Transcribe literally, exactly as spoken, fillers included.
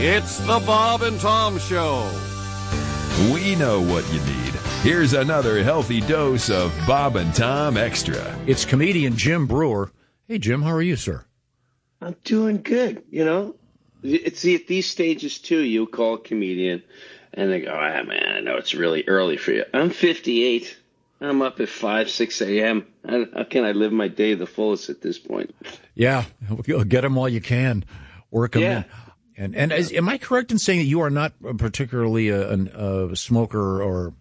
It's the Bob and Tom Show. We know what you need. Here's another healthy dose of Bob and Tom Extra. It's comedian Jim Breuer. Hey, Jim, how are you, sir? I'm doing good, you know. It's at these stages, too, you call a comedian, and they go, ah, man, I know it's really early for you. I'm fifty-eight. I'm up at five, six a.m. How can I live my day the fullest at this point? Yeah, get them while you can. Work them yeah. in. And, and as, am I correct in saying that you are not particularly a, a, a smoker or